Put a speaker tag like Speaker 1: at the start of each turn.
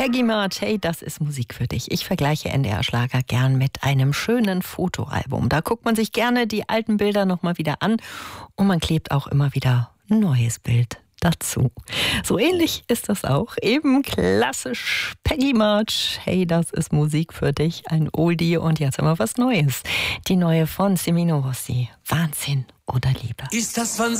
Speaker 1: Peggy March, hey, das ist Musik für dich. Ich vergleiche NDR-Schlager gern mit einem schönen Fotoalbum. Da guckt man sich gerne die alten Bilder nochmal wieder an und man klebt auch immer wieder ein neues Bild dazu. So ähnlich ist das auch. Eben klassisch Peggy March, hey, das ist Musik für dich. Ein Oldie und jetzt haben wir was Neues. Die neue von Semino Rossi. Wahnsinn oder Liebe.
Speaker 2: Ist das von